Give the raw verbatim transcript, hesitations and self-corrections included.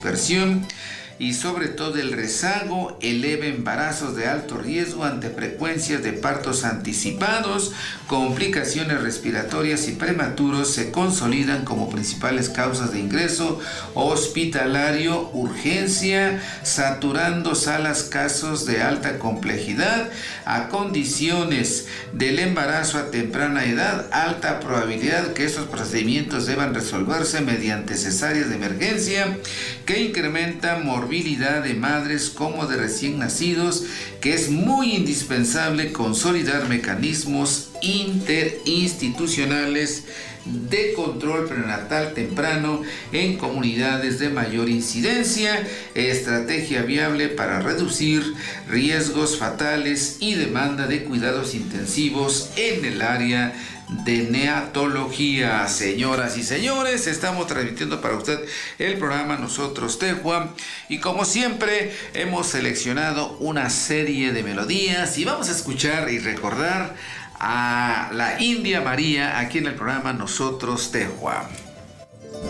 versión y sobre todo el rezago eleva embarazos de alto riesgo ante frecuencias de partos anticipados, complicaciones respiratorias y prematuros se consolidan como principales causas de ingreso hospitalario, urgencia, saturando salas casos de alta complejidad, a condiciones del embarazo a temprana edad, alta probabilidad que estos procedimientos deban resolverse mediante cesáreas de emergencia que incrementan morbilidad de madres como de recién nacidos, que es muy indispensable consolidar mecanismos interinstitucionales de control prenatal temprano en comunidades de mayor incidencia, estrategia viable para reducir riesgos fatales y demanda de cuidados intensivos en el área de neonatología. Señoras y señores, estamos transmitiendo para usted el programa Nosotros Tehua y como siempre hemos seleccionado una serie de melodías y vamos a escuchar y recordar a la India María aquí en el programa Nosotros Tehua.